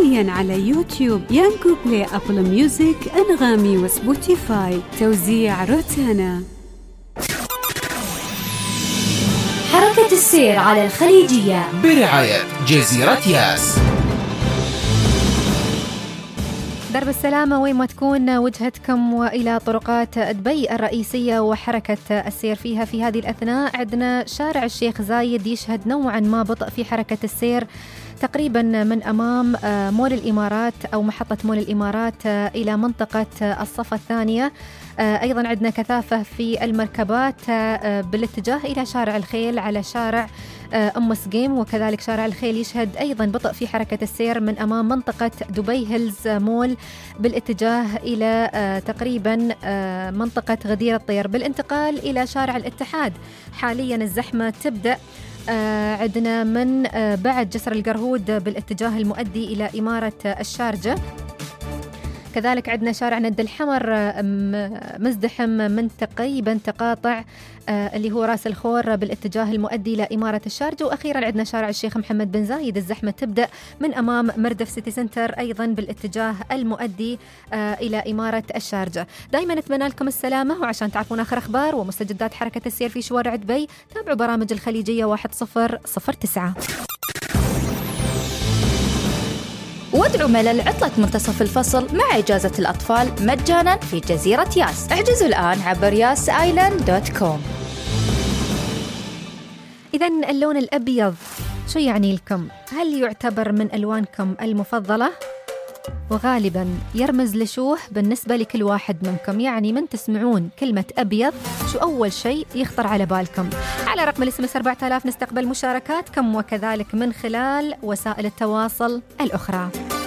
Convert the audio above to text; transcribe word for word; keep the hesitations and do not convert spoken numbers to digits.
حصريا على يوتيوب، يانجو بلاي، أبل ميوزك، أنغامي وسبوتيفاي. توزيع روتانا. حركة السير على الخليجية برعاية جزيرة ياس. درب السلامة وين ما تكون وجهتكم وإلى طرقات دبي الرئيسية وحركة السير فيها. في هذه الأثناء عندنا شارع الشيخ زايد يشهد نوعا ما بطء في حركة السير تقريبا من أمام مول الإمارات أو محطة مول الإمارات إلى منطقة الصفة الثانية. أيضا عندنا كثافة في المركبات بالاتجاه إلى شارع الخيل على شارع أم سقيم، وكذلك شارع الخيل يشهد أيضا بطء في حركة السير من أمام منطقة دبي هيلز مول بالاتجاه إلى تقريبا منطقة غدير الطير. بالانتقال إلى شارع الاتحاد حاليا الزحمة تبدأ عندنا من بعد جسر القرهود بالاتجاه المؤدي إلى إمارة الشارجة. كذلك عندنا شارع ند الحمر مزدحم من تقريبا تقاطع اللي هو راس الخور بالاتجاه المؤدي إلى إمارة الشارجة. وأخيرا عندنا شارع الشيخ محمد بن زايد الزحمة تبدأ من أمام مردف سيتي سنتر أيضا بالاتجاه المؤدي إلى إمارة الشارجة. دائما أتمنى لكم السلامة، وعشان تعرفون آخر أخبار ومستجدات حركة السير في شوارع دبي تابعوا برامج الخليجية واحد صفر صفر تسعة. وادعوا ملل عطلة منتصف الفصل مع إجازة الأطفال مجانا في جزيرة ياس. احجزوا الآن عبر ياس آيلاند دوت كوم. إذن اللون الأبيض شو يعني لكم؟ هل يعتبر من ألوانكم المفضلة؟ وغالبا يرمز لشوه بالنسبة لكل واحد منكم. يعني من تسمعون كلمة أبيض شو أول شيء يخطر على بالكم؟ على رقم الاس ام اس أربعة آلاف نستقبل مشاركاتكم وكذلك من خلال وسائل التواصل الأخرى.